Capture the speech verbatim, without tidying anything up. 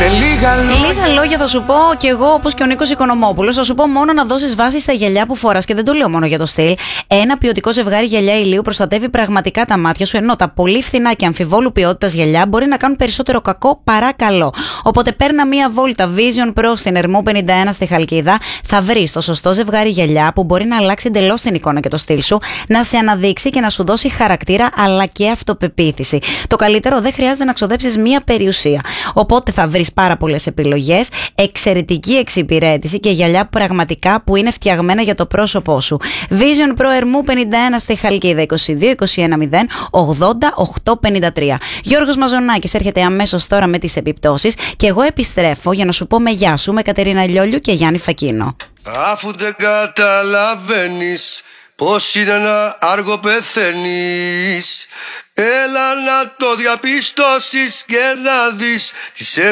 λίγα λόγια. Λίγα λόγια θα σου πω κι εγώ, όπως και ο Νίκος Οικονομόπουλος. Θα σου πω μόνο να δώσεις βάση στα γυαλιά που φοράς. Και δεν το λέω μόνο για το στυλ. Ένα ποιοτικό ζευγάρι γυαλιά ηλίου προστατεύει πραγματικά τα μάτια σου, ενώ τα πολύ φθηνά και αμφιβόλου ποιότητας γυαλιά μπορεί να κάνουν περισσότερο κακό παρά καλό. Οπότε παίρνα μία βόλτα Vision Pro στην Ερμού πενήντα ένα στη Χαλκίδα. Θα βρεις το σωστό ζευγάρι γυαλιά που μπορεί να αλλάξει εντελώς την εικόνα και το στυλ σου, να σε αναδείξει και να σου δώσει χαρακτήρα αλλά και αυτοπεποίθηση. Το καλύτερο, δεν χρειάζεται να ξοδέψεις μία περιουσία. Οπότε θα βρεις πάρα πολλές επιλογές, εξαιρετική εξυπηρέτηση και γυαλιά πραγματικά που είναι φτιαγμένα για το πρόσωπό σου. Vision Pro Ερμού πενήντα ένα στη Χαλκίδα, είκοσι δύο είκοσι ένα μηδέν ογδόντα οκτώ πενήντα τρία. Γιώργος Μαζονάκης έρχεται αμέσως τώρα με τις επιπτώσεις και εγώ επιστρέφω για να σου πω με γεια σου με Κατερίνα Λιόλιου και Γιάννη Φακίνο. Αφού δεν καταλαβαίνεις πως είναι να άργο πεθαίνεις, έλα να το διαπιστώσεις και να δεις τι σε